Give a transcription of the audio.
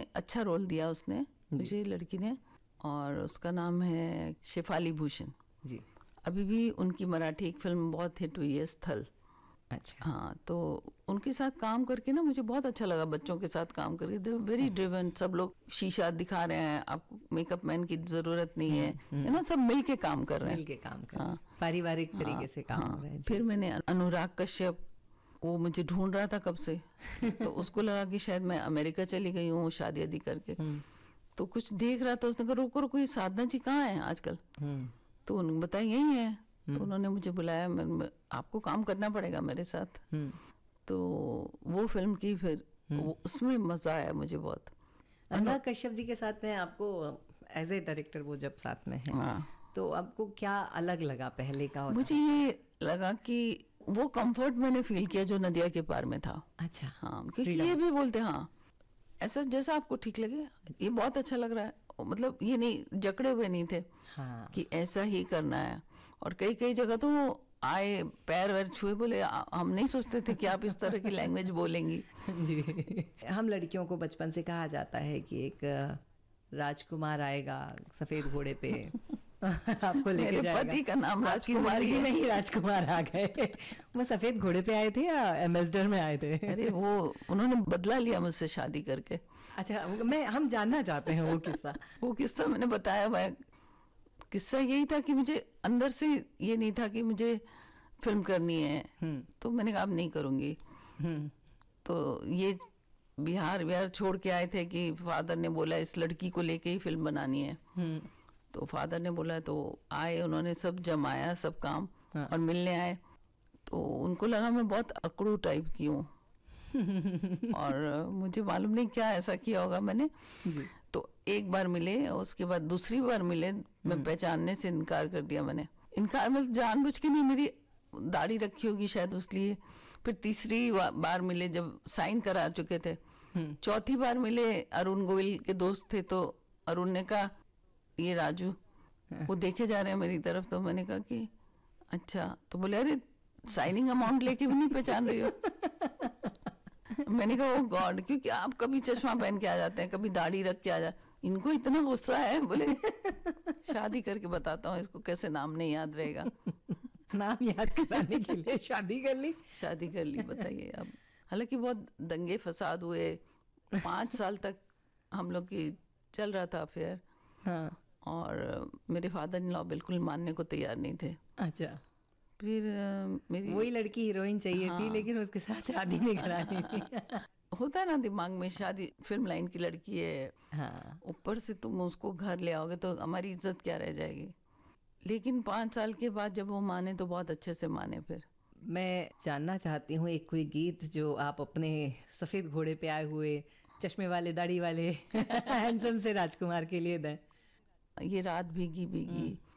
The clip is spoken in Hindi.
में अच्छा रोल दिया उसने मुझे, लड़की ने, और उसका नाम है शेफाली भूषण जी। अभी भी उनकी मराठी एक फिल्म बहुत हिट हुई है, स्थल। अच्छा। हाँ, तो उनके साथ काम करके ना मुझे बहुत अच्छा लगा, बच्चों के साथ काम करके। दे वेरी ड्रिवन, सब लोग शीशा दिखा रहे हैं, आपको मेकअप मैन की जरूरत नहीं है ना, सब मिल के काम कर रहे हैं, मिल के काम कर रहे हैं, पारिवारिक तरीके से काम हो रहा है। फिर मैंने अनुराग कश्यप, वो मुझे ढूंढ रहा था कब से तो उसको लगा कि शायद मैं अमेरिका चली गई हूँ शादी आदि करके, तो कुछ देख रहा था, उसने कहा रुको रुको ये साधना जी कहाँ है आजकल, तो उन्होंने बताया यही है, तो उन्होंने मुझे बुलाया, आपको काम करना पड़ेगा मेरे साथ। तो वो फिल्म की, फिर उसमें मजा आया मुझे बहुत। अनुराग कश्यप जी के साथ में आपको एज ए डायरेक्टर वो जब साथ में है, तो आपको क्या अलग लगा पहले का? मुझे ये लगा कि वो कंफर्ट मैंने फील किया जो नदिया के पार में था। अच्छा। हाँ, क्योंकि ये भी बोलते हाँ ऐसा जैसा आपको ठीक लगे, ये बहुत अच्छा लग रहा है, मतलब ये नहीं जकड़े हुए नहीं थे कि ऐसा ही करना है। और कई कई जगह तो आए पैर वैर छुए, बोले हम नहीं सोचते थे कि आप इस तरह की लैंग्वेज बोलेंगी। जी। हम लड़कियों को बचपन से कहा जाता है कि एक राजकुमार आएगा सफेद घोड़े पे आपको लेके जाएगा। पति का नाम राजकुमार ही नहीं, राजकुमार आ गए। वो सफेद घोड़े पे आए थे या एम्बेसडर में आए थे? अरे वो उन्होंने बदला लिया मुझसे शादी करके। अच्छा, हम जानना चाहते हैं वो किस्सा। वो किस्सा मैंने बताया हुआ है। किस्सा यही था कि मुझे अंदर से ये नहीं था कि मुझे फिल्म करनी है, तो मैंने कहा अब नहीं करूंगी। तो ये बिहार छोड़ के आए थे कि फादर ने बोला इस लड़की को लेके ही फिल्म बनानी है। तो फादर ने बोला, तो आए, उन्होंने सब जमाया सब काम और मिलने आए, तो उनको लगा मैं बहुत अकड़ू टाइप की हूँ और मुझे मालूम नहीं क्या ऐसा किया होगा मैंने। तो एक बार मिले, उसके बाद दूसरी बार मिले, मैं पहचानने से इनकार कर दिया मैंने। इनकार मतलब जानबूझ के नहीं, मेरी दाढ़ी रखी होगी शायद उसलिए। फिर तीसरी बार मिले जब साइन करा चुके थे। चौथी बार मिले, अरुण गोविल के दोस्त थे, तो अरुण ने कहा ये राजू, वो देखे जा रहे हैं मेरी तरफ, तो मैंने कहा कि अच्छा, तो बोले अरे साइनिंग अमाउंट लेके भी नहीं पहचान रही हो। मैंने कहा ओ गॉड, क्योंकि आप कभी चश्मा पहन के आ जाते हैं, कभी दाढ़ी रख के आ जाते, इनको इतना गुस्सा है। बोले शादी करके बताता हूँ इसको कैसे नाम नहीं याद रहेगा। नाम याद कराने के लिए शादी कर ली। शादी कर ली, बताइए। अब हालांकि बहुत दंगे फसाद हुए, 5 साल तक हम लोग की चल रहा था अफेयर। हाँ। और मेरे फादर इन लॉ बिल्कुल मानने को तैयार नहीं थे। अच्छा। फिर मेरी वही लड़की हीरोइन चाहिए थी, लेकिन उसके साथ शादी नहीं करानी थी। होता है ना दिमाग में, शादी फिल्म लाइन की लड़की है, हाँ। ऊपर से तुम उसको घर ले आओगे तो हमारी इज्जत क्या रह जाएगी। लेकिन 5 साल के बाद जब वो माने तो बहुत अच्छे से माने। फिर मैं जानना चाहती हूँ एक कोई गीत जो आप अपने सफेद घोड़े पे आए हुए चश्मे वाले दाढ़ी वाले हैंडसम से राजकुमार के लिए दें। ये रात भीगी भीगी